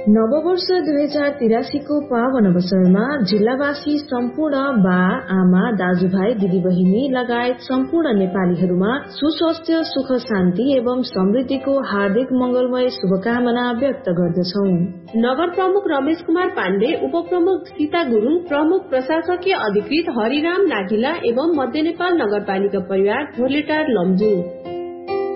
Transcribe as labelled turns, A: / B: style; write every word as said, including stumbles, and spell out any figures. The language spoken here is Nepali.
A: नववर्ष दुई हजार तिरासीको पावन अवसरमा जिल्लावासी सम्पूर्ण बा आमा दाजुभाइ दिदीबहिनी लगायत सम्पूर्ण नेपालीहरूमा सुस्वास्थ्य सुख शान्ति एवं समृद्धिको हार्दिक मंगलमय शुभकामना व्यक्त गर्दछौं।
B: नगर प्रमुख रमेश कुमार पाण्डे, उप प्रमुख सीता गुरुङ, प्रमुख प्रशासकीय अधिकृत हरिराम नागिला एवं मध्य नेपाल नगरपालिका परिवार घोरलेटार लम्जू।